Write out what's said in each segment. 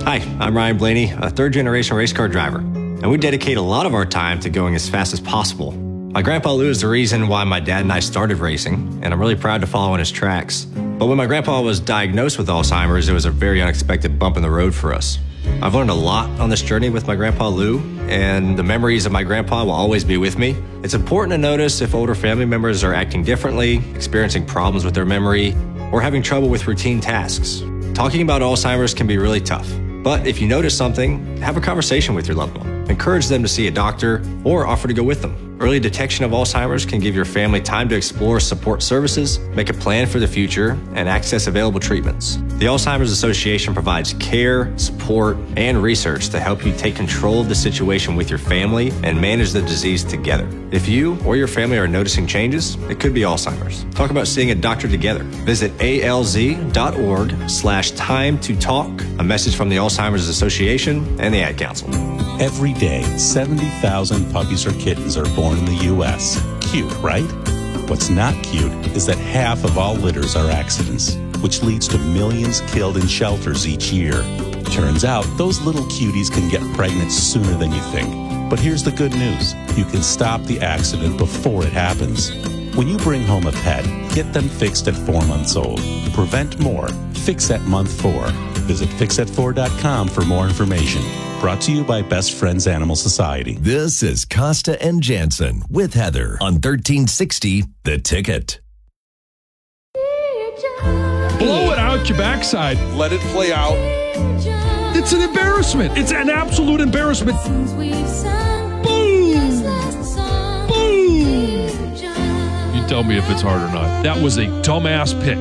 Hi, I'm Ryan Blaney, a third-generation race car driver, and we dedicate a lot of our time to going as fast as possible. My grandpa Lou is the reason why my dad and I started racing, and I'm really proud to follow in his tracks. But when my grandpa was diagnosed with Alzheimer's, it was a very unexpected bump in the road for us. I've learned a lot on this journey with my grandpa Lou, and the memories of my grandpa will always be with me. It's important to notice if older family members are acting differently, experiencing problems with their memory, or having trouble with routine tasks. Talking about Alzheimer's can be really tough. But if you notice something, have a conversation with your loved one. Encourage them to see a doctor or offer to go with them. Early detection of Alzheimer's can give your family time to explore support services, make a plan for the future, and access available treatments. The Alzheimer's Association provides care, support, and research to help you take control of the situation with your family and manage the disease together. If you or your family are noticing changes, it could be Alzheimer's. Talk about seeing a doctor together. Visit alz.org/time to talk. A message from the Alzheimer's Association and the Ad Council. Every day, 70,000 puppies or kittens are born in the U.S. Cute, right? What's not cute is that half of all litters are accidents, which leads to millions killed in shelters each year. Turns out, those little cuties can get pregnant sooner than you think. But here's the good news. You can stop the accident before it happens. When you bring home a pet, get them fixed at 4 months old. Prevent more. Fix at month 4. Visit fixat4.com for more information. Brought to you by Best Friends Animal Society. This is Costa and Jansen with Heather on 1360 The Ticket. Blow it out your backside. Let it play out. It's an embarrassment. It's an absolute embarrassment. Boom! Boom! You tell me if it's hard or not. That was a dumbass pick.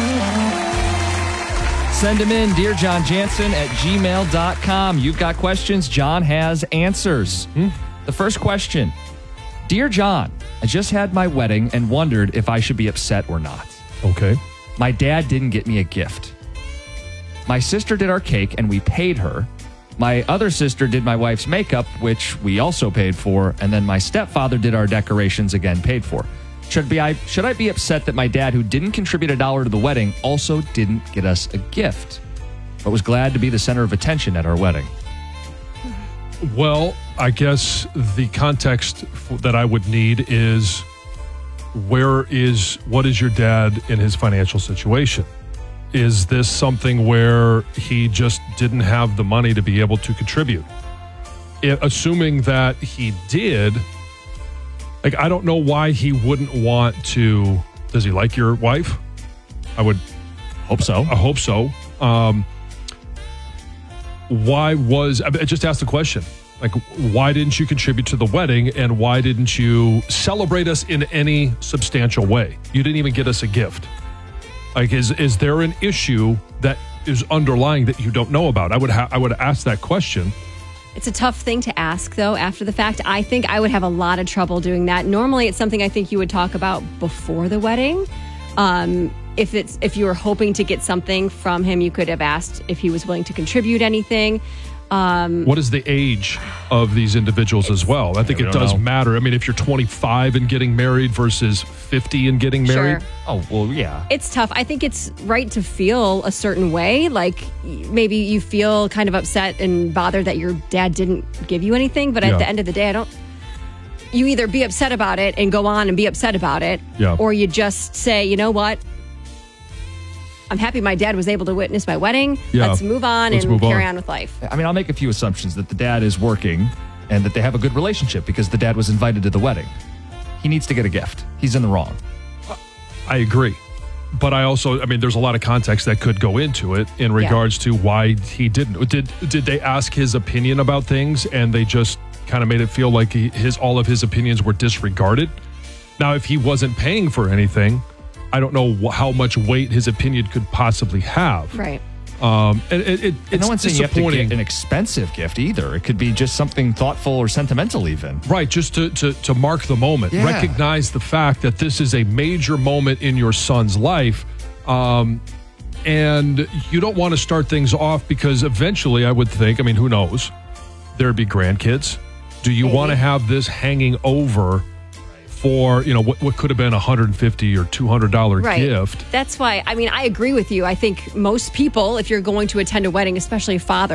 Send them in, Dear John Jansen at gmail.com. You've got questions. John has answers. The first question. Dear John, I just had my wedding and wondered if I should be upset or not. Okay. My dad didn't get me a gift. My sister did our cake and we paid her. My other sister did my wife's makeup, which we also paid for. And then my stepfather did our decorations, again paid for. Should I be upset that my dad, who didn't contribute $1 to the wedding, also didn't get us a gift, but was glad to be the center of attention at our wedding? Well, I guess the context that I would need is what is your dad in his financial situation? Is this something where he just didn't have the money to be able to contribute? Assuming that he did, like, I don't know why he wouldn't want to. Does he like your wife? I would hope so. I hope so. I just asked the question. Like, why didn't you contribute to the wedding, and why didn't you celebrate us in any substantial way? You didn't even get us a gift. Like, is there an issue that is underlying that you don't know about? I would ask that question. It's a tough thing to ask, though, after the fact. I think I would have a lot of trouble doing that. Normally, it's something I think you would talk about before the wedding. If you were hoping to get something from him, you could have asked if he was willing to contribute anything. What is the age of these individuals as well? I think it does matter. I mean, if you're 25 and getting married versus 50 and getting married. Sure. Oh, well, yeah. It's tough. I think it's right to feel a certain way. Like, maybe you feel kind of upset and bothered that your dad didn't give you anything. But at the end of the day, you either be upset about it and go on and be upset about it. Yeah. Or you just say, you know what? I'm happy my dad was able to witness my wedding. Yeah. Let's move on and carry on with life. I mean, I'll make a few assumptions that the dad is working and that they have a good relationship because the dad was invited to the wedding. He needs to get a gift. He's in the wrong. I agree. But there's a lot of context that could go into it in regards to why he didn't. Did they ask his opinion about things and they just kind of made it feel like all of his opinions were disregarded? Now, if he wasn't paying for anything, I don't know how much weight his opinion could possibly have. Right. It's no one's saying you have to disappointing. get an expensive gift either. It could be just something thoughtful or sentimental even. Right, just to mark the moment. Yeah. Recognize the fact that this is a major moment in your son's life. And you don't want to start things off because eventually I would think, who knows, there'd be grandkids. Do you want to have this hanging over for, what could have been $150 or $200 gift? That's why, I agree with you. I think most people, if you're going to attend a wedding, especially a father,